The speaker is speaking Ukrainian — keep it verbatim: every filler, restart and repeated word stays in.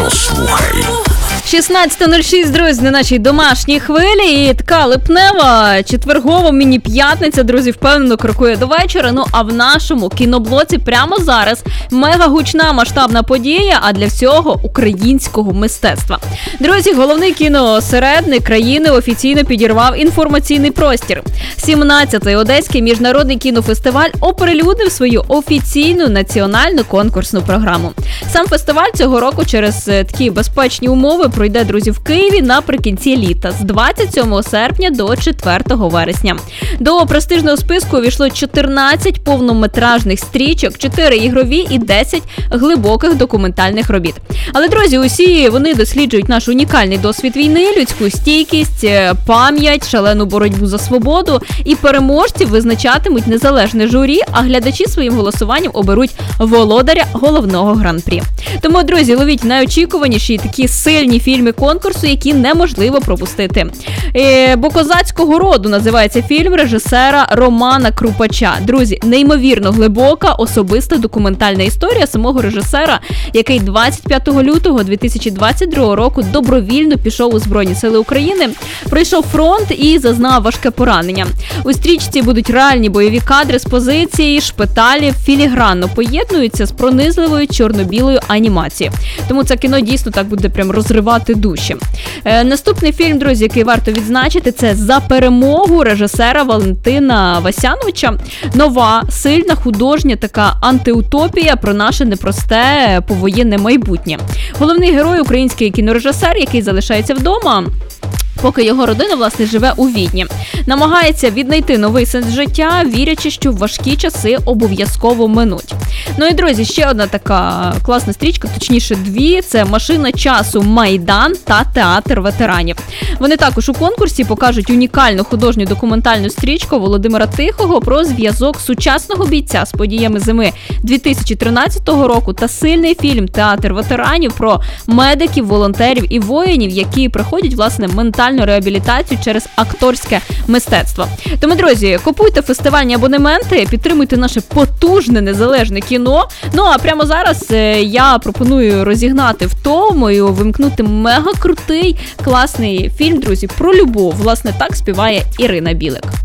Послухай. шістнадцята нуль шість, друзі, на нашій домашній хвилі. І така липнева, четвергова міні-п'ятниця, друзі, впевнено крокує до вечора. Ну, а в нашому кіноблоці прямо зараз мега-гучна масштабна подія, а для всього українського мистецтва. Друзі, головний кіносередник країни офіційно підірвав інформаційний простір. сімнадцятий Одеський міжнародний кінофестиваль оприлюднив свою офіційну національну конкурсну програму. Сам фестиваль цього року через такі безпечні умови пройде, друзі, в Києві наприкінці літа з двадцять сьомого серпня до четвертого вересня. До престижного списку увійшло чотирнадцять повнометражних стрічок, чотири ігрові і десять глибоких документальних робіт. Але, друзі, усі вони досліджують наш унікальний досвід війни, людську стійкість, пам'ять, шалену боротьбу за свободу, і переможців визначатимуть незалежне журі, а глядачі своїм голосуванням оберуть володаря головного гран-прі. Тому, друзі, ловіть найочікуваніші такі сильні фільми конкурсу, які неможливо пропустити. Е, «Бо козацького роду» називається фільм режисера Романа Крупача. Друзі, неймовірно глибока, особиста документальна історія самого режисера, який двадцять п'ятого лютого дві тисячі двадцять другого року добровільно пішов у Збройні Сили України, пройшов фронт і зазнав важке поранення. У стрічці будуть реальні бойові кадри з позиції, шпиталів, філігранно поєднуються з пронизливою чорно-білою анімацією. Тому це кіно дійсно так буде прям розривати душі. Е, наступний фільм, друзі, який варто відзначити, це «За перемогу» режисера Валентина Васяновича. Нова, сильна, художня така антиутопія про наше непросте повоєнне майбутнє. Головний герой – український кінорежисер, який залишається вдома, поки його родина, власне, живе у Відні. Намагається віднайти новий сенс життя, вірячи, що важкі часи обов'язково минуть. Ну і, друзі, ще одна така класна стрічка, точніше дві, це «Машина часу. Майдан» та «Театр ветеранів». Вони також у конкурсі покажуть унікальну художню документальну стрічку Володимира Тихого про зв'язок сучасного бійця з подіями зими дві тисячі тринадцятого року та сильний фільм «Театр ветеранів» про медиків, волонтерів і воїнів, які проходять, власне, ментальну реабілітацію через акторське мистецтво. Тому, друзі, купуйте фестивальні абонементи, підтримуйте наше потужне незалежне кіно. Ну, а прямо зараз я пропоную розігнати втому і вимкнути мега крутий, класний фільм, друзі, про любов. Власне, так співає Ірина Білик.